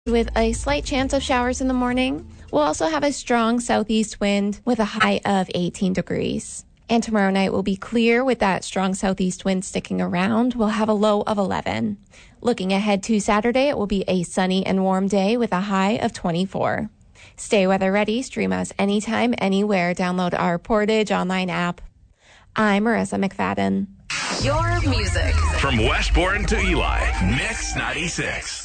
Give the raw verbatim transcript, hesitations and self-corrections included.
with a slight chance of showers in the morning. We'll also have a strong southeast wind with a high of eighteen degrees. And tomorrow night will be clear with that strong southeast wind sticking around. We'll have a low of eleven. Looking ahead to Saturday, it will be a sunny and warm day with a high of twenty-four. Stay weather ready. Stream us anytime, anywhere. Download our Portage online app. I'm Marissa McFadden. Your music. From Westbourne to Eli, Mix ninety-six.